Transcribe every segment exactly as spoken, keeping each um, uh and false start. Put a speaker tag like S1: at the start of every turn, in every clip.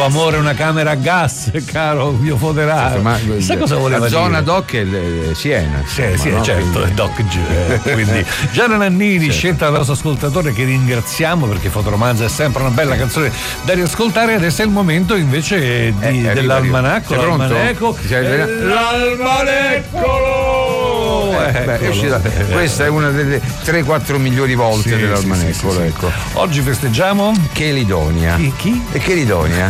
S1: tuo amore è una camera a gas, caro mio foderato.
S2: Ma
S1: sai cosa voleva
S2: la
S1: dire?
S2: zona Doc è Siena.
S1: Sì,
S2: insomma,
S1: sì,
S2: no?
S1: certo,
S2: Quindi...
S1: è Doc G. Eh, quindi Gianna Nannini, certo. Scelta dal nostro ascoltatore che ringraziamo perché Fotoromanzo è sempre una bella canzone da riascoltare. Adesso è il momento invece di,
S2: eh,
S1: dell'almanacco.
S2: L'almanacco. L'almaneccolo! Eh, beh, è uscita, questa è una delle tre quattro migliori volte sì, dell'almaneccolo. Sì, sì, ecco.
S1: Oggi festeggiamo
S2: Chelidonia.
S1: Chi? Chi?
S2: E Chelidonia.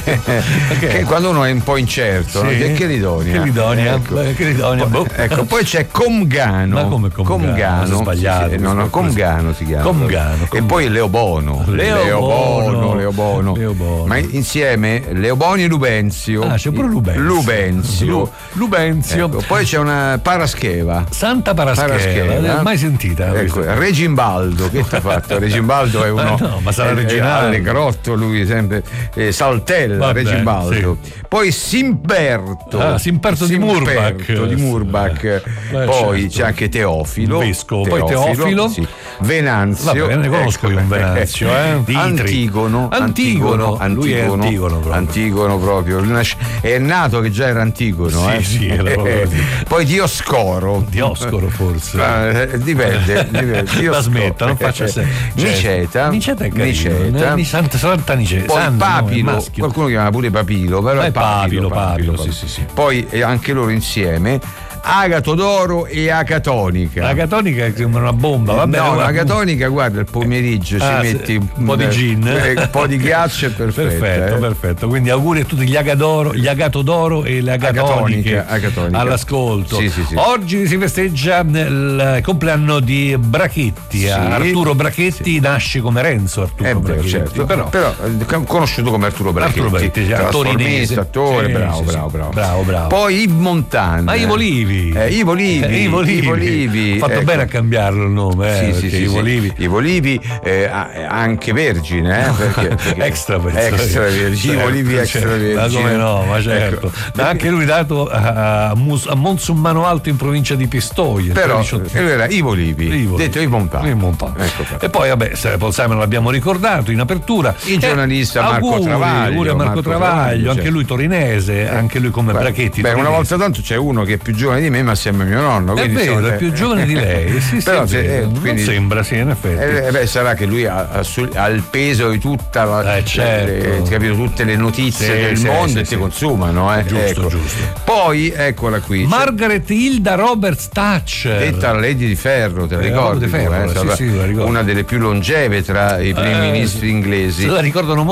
S2: Che quando uno è un po' incerto, sì. no? È Chelidonia.
S1: Chelidonia.
S2: Ecco.
S1: Beh, Chelidonia.
S2: Poi, ecco, poi c'è Comgano.
S1: Ma come Comgano?
S2: Comgano.
S1: Sbagliato.
S2: Sì, no, no, Comgano si chiama.
S1: Comgano.
S2: E poi Leobono.
S1: Leobono.
S2: Leobono. Leobono. Ma insieme Leoboni e Lubenzio.
S1: Ah, c'è pure Lubenzio.
S2: Lubenzio.
S1: Lubenzio.
S2: Ecco, poi c'è una Parascheva.
S1: Santa Parascheva. Parascheva. Mai sentita?
S2: Ecco, Regimbaldo. Che ti ha fatto? Regimbaldo è uno.
S1: No, ma sarà originale.
S2: Allegrotto, lui sempre. Eh, Saltella, vabbè, Regimbaldo. Sì. Poi Simperto.
S1: Ah, Simperto, Simperto di Murbach.
S2: Di Murbach. Eh, poi certo. C'è anche Teofilo.
S1: Vescovo.
S2: Teofilo,
S1: poi Teofilo.
S2: Sì. Venanzio.
S1: Vabbè, ne conosco ecco, io un Venanzio. Eh.
S2: Antigono.
S1: Antigono. Antigono. Lui è Antigono proprio.
S2: Antigono proprio. È nato che già era Antigono.
S1: Sì,
S2: eh.
S1: sì, era proprio così.
S2: Poi Dioscoro.
S1: Dioscoro forse.
S2: Eh, dipende. dipende.
S1: La smetta, non faccia se.
S2: Niceta.
S1: Niceta è carino.
S2: Niceta.
S1: Santa, Santa Niceta.
S2: Poi
S1: Santa,
S2: Papilo.
S1: No,
S2: qualcuno chiama pure Papilo, però
S1: è
S2: Papilo.
S1: Papilo, Papilo,
S2: Papilo,
S1: sì, sì, sì.
S2: Poi eh, anche loro insieme. Agatodoro e Acatonica.
S1: Acatonica sembra una bomba, vabbè.
S2: No,
S1: una...
S2: Acatonica, guarda, il pomeriggio
S1: ah,
S2: ci metti
S1: un, un po' di gin,
S2: eh, un po' di ghiaccio e perfetto.
S1: Perfetto,
S2: eh.
S1: perfetto. Quindi auguri a tutti gli Agadoro, gli Agatodoro e le Agatoniche
S2: Acatonica, Acatonica.
S1: all'ascolto.
S2: Sì, sì, sì.
S1: Oggi si festeggia il compleanno di Brachetti. Sì. Arturo Brachetti sì. nasce come Renzo Arturo
S2: eh,
S1: Brachetti,
S2: certo.
S1: però,
S2: però conosciuto come Arturo Brachetti.
S1: Arturo Brachetti, cioè,
S2: torinese, attore,
S1: sì,
S2: bravo,
S1: sì,
S2: bravo, bravo,
S1: bravo, bravo.
S2: Poi Yves Montand.
S1: Ma Ivo Livi.
S2: Eh, Ivo Livi.
S1: Eh, Ivo Livi.
S2: Ivo Livi.
S1: Ha fatto
S2: ecco.
S1: bene a cambiarlo il nome, eh,
S2: sì, sì, sì,
S1: Ivo
S2: sì.
S1: Livi.
S2: Ivo Livi, eh, anche vergine, eh, perché, perché
S1: extra
S2: extra vergine. Ivo Livi extra vergine.
S1: Ma come no, ma certo. Ecco. Ma anche lui dato a, a, Mus, a Monsummano Alto in provincia di Pistoia.
S2: Però era Ivo Livi, Ivo detto Ivo Montand.
S1: Ecco, e poi vabbè, Paul Simon l'abbiamo ricordato in apertura.
S2: Il giornalista
S1: eh,
S2: Marco
S1: auguri,
S2: Travaglio.
S1: Auguri a Marco, Marco Travaglio, Travaglio anche lui torinese, eh. anche lui come beh, Brachetti.
S2: Beh,
S1: torinese.
S2: Una volta tanto c'è uno che è più giovane di me, ma sembra mio nonno.
S1: È vero, insomma, è più giovane di lei. Sì,
S2: però
S1: sì,
S2: se, eh,
S1: non
S2: quindi,
S1: sembra, sì, in effetti.
S2: Eh, beh, sarà che lui ha, ha, sul, ha il peso di tutta la,
S1: eh, certo.
S2: le, capito, tutte le notizie sì, del sì, mondo sì, e sì. ti consumano. Eh.
S1: Giusto,
S2: ecco.
S1: giusto.
S2: Poi, eccola qui.
S1: Margaret Hilda Roberts Thatcher.
S2: Detta la Lady di Ferro, te la eh, ricordi?
S1: Di Ferro,
S2: tu, eh?
S1: sì, sì, la ricordo.
S2: Una delle più longeve tra i primi eh, ministri inglesi.
S1: Se la ricordano